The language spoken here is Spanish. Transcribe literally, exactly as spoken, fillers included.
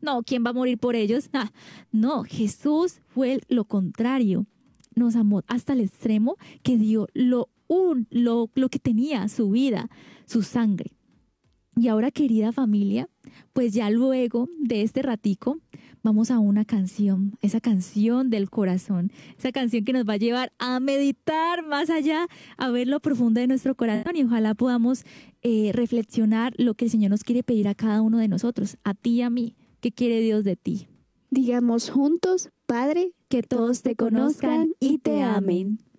no, ¿quién va a morir por ellos? Ah, no, Jesús fue lo contrario. Nos amó hasta el extremo que dio lo, un, lo, lo que tenía, su vida, su sangre. Y ahora, querida familia, pues ya luego de este ratico, vamos a una canción, esa canción del corazón, esa canción que nos va a llevar a meditar más allá, a ver lo profundo de nuestro corazón y ojalá podamos eh, reflexionar lo que el Señor nos quiere pedir a cada uno de nosotros, a ti y a mí. ¿Qué quiere Dios de ti? Digamos juntos, Padre, Que todos te conozcan y te amen.